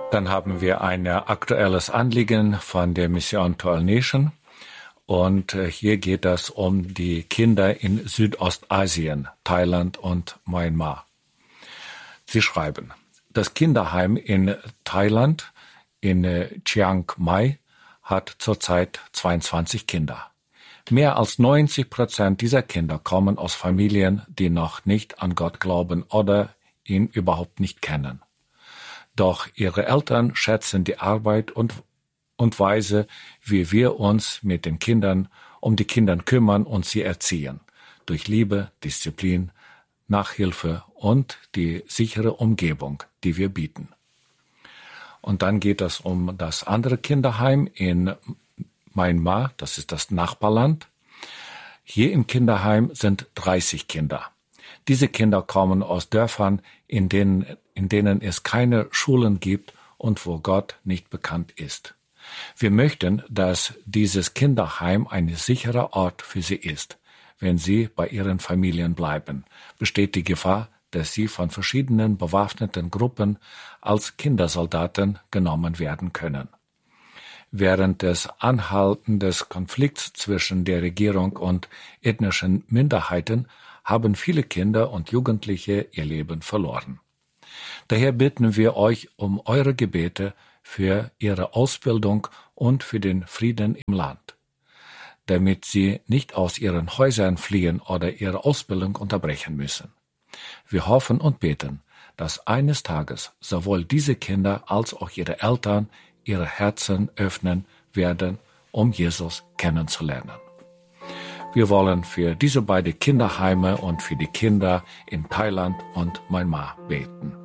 Dann haben wir ein aktuelles Anliegen von der Mission to All Nation. Und hier geht es um die Kinder in Südostasien, Thailand und Myanmar. Sie schreiben, das Kinderheim in Thailand, in Chiang Mai, hat zurzeit 22 Kinder. Mehr als 90% dieser Kinder kommen aus Familien, die noch nicht an Gott glauben oder ihn überhaupt nicht kennen. Doch ihre Eltern schätzen die Arbeit und Weise, wie wir uns mit den Kindern um die Kinder kümmern und sie erziehen. Durch Liebe, Disziplin, Nachhilfe und die sichere Umgebung, die wir bieten. Und dann geht es um das andere Kinderheim in Myanmar, das ist das Nachbarland. Hier im Kinderheim sind 30 Kinder. Diese Kinder kommen aus Dörfern, in denen es keine Schulen gibt und wo Gott nicht bekannt ist. Wir möchten, dass dieses Kinderheim ein sicherer Ort für sie ist. Wenn sie bei ihren Familien bleiben, besteht die Gefahr, dass sie von verschiedenen bewaffneten Gruppen als Kindersoldaten genommen werden können. Während des anhaltenden Konflikts zwischen der Regierung und ethnischen Minderheiten haben viele Kinder und Jugendliche ihr Leben verloren. Daher bitten wir euch um eure Gebete für ihre Ausbildung und für den Frieden im Land, damit sie nicht aus ihren Häusern fliehen oder ihre Ausbildung unterbrechen müssen. Wir hoffen und beten, dass eines Tages sowohl diese Kinder als auch ihre Eltern ihre Herzen öffnen werden, um Jesus kennenzulernen. Wir wollen für diese beiden Kinderheime und für die Kinder in Thailand und Myanmar beten.